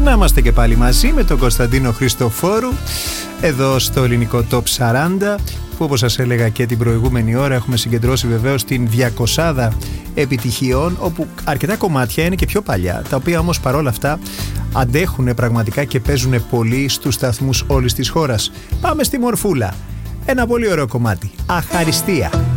Να είμαστε και πάλι μαζί με τον Κωνσταντίνο Χριστοφόρου εδώ στο ελληνικό Top 40, που όπως σας έλεγα και την προηγούμενη ώρα έχουμε συγκεντρώσει βεβαίως την 200 επιτυχιών, όπου αρκετά κομμάτια είναι και πιο παλιά, τα οποία όμως παρόλα αυτά αντέχουν πραγματικά και παίζουν πολύ στους σταθμούς όλης της χώρας. Πάμε στη μορφούλα. Ένα πολύ ωραίο κομμάτι. Αχαριστία.